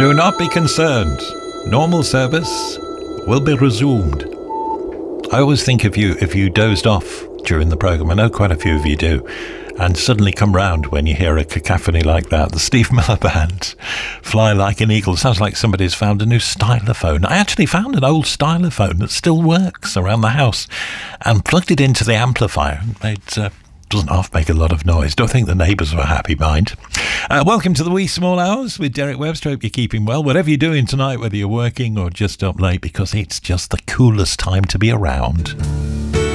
Do not be concerned. Normal service will be resumed. I always think of you if you dozed off during the programme. I know quite a few of you do. And suddenly come round when you hear a cacophony like that. The Steve Miller Band, Fly Like an Eagle. Sounds like somebody's found a new stylophone. I actually found an old stylophone that still works around the house and plugged it into the amplifier. It doesn't half make a lot of noise. Don't think the neighbours were happy, mind. Welcome to the Wee Small Hours with Derek Webster. Hope you're keeping well. Whatever you're doing tonight, whether you're working or just up late, because it's just the coolest time to be around.